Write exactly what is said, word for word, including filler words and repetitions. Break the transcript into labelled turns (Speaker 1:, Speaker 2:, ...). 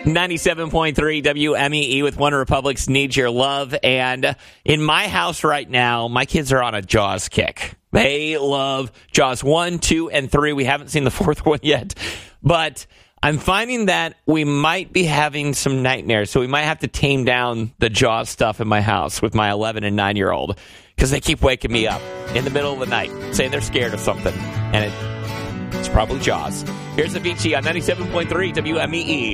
Speaker 1: ninety-seven point three W M E E with One Republic's Need Your Love. And in my house right now, my kids are on a Jaws kick. They love Jaws one, two, and three. We haven't seen the fourth one yet. But I'm finding that we might be having some nightmares. So we might have to tame down the Jaws stuff in my house with my eleven and nine-year-old. Because they keep waking me up in the middle of the night, saying they're scared of something. And it, it's probably Jaws. Here's Avicii on ninety-seven point three W M E E.